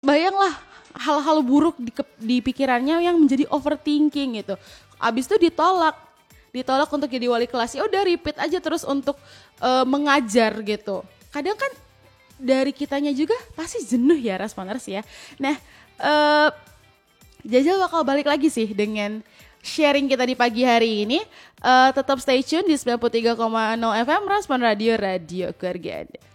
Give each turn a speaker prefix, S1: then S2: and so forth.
S1: bayanglah hal-hal buruk di pikirannya yang menjadi overthinking gitu. Abis itu ditolak untuk jadi wali kelas. Ya udah repeat aja terus untuk mengajar gitu. Kadang kan dari kitanya juga pasti jenuh ya Raspaners ya. Nah, Jajal bakal balik lagi sih dengan sharing kita di pagi hari ini. Tetap stay tune di 93,0 FM Raspan Radio, Radio keluarga Anda.